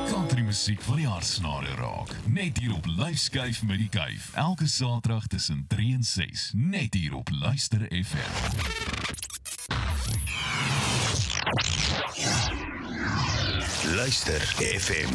Country musiek van die hartsnare raak. Net hier op Lyfskyf met die Kuif. Elke Saterdag tussen 3 en 6. Net hier op Luister FM. Luister FM.